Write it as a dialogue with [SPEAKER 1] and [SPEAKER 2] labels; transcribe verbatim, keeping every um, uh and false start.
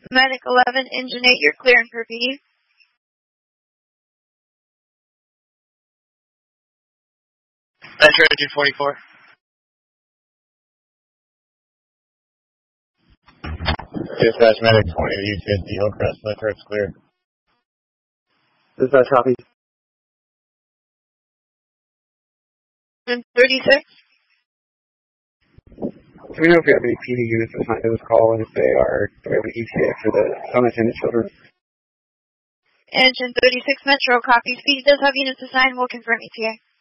[SPEAKER 1] Medic eleven, Engine eight, you're clearing for P D.
[SPEAKER 2] Metro two forty-four.
[SPEAKER 3] Dispatch Medic twenty to U fifty, Hillcrest, Hillcrest clear.
[SPEAKER 4] Dispatch copy.
[SPEAKER 1] And thirty-six.
[SPEAKER 4] Do we know if we have any P D units assigned to this call, and if they are, do we have an E T A for the unattended children?
[SPEAKER 1] Engine thirty-six, Metro, copy. Speed does have units assigned. We'll confirm E T A.